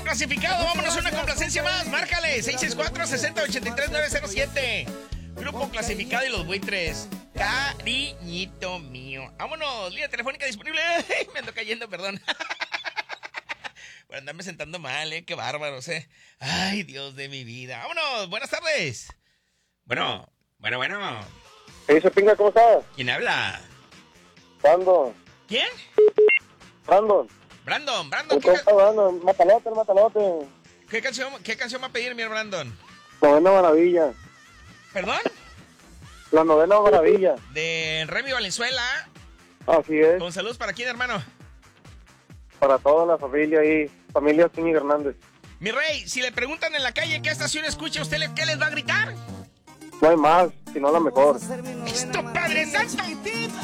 clasificado, vámonos a una complacencia más. Márcale, 664-6083-907. Grupo clasificado y los buitres. Cariñito mío. Vámonos, línea telefónica disponible. Me ando cayendo, perdón. Por andarme sentando mal, qué bárbaros, Ay, Dios de mi vida. Vámonos, buenas tardes. Bueno. ¿Qué dice, Pinga? ¿Cómo estás? ¿Quién habla? Brandon. ¿Quién? Brandon. Brandon. ¿Cómo estás, Brandon? Matalote. ¿Qué canción va a pedir, mi Brandon? Novena Maravilla. ¿Perdón? La Novena Maravilla. De Remy Valenzuela. Así es. Con saludos para quién, hermano. Para toda la familia ahí. Familia Tini Hernández. Mi rey, si le preguntan en la calle qué estación escucha, ¿usted qué les va a gritar? No hay más, sino la mejor. ¡Esto, Padre Santo!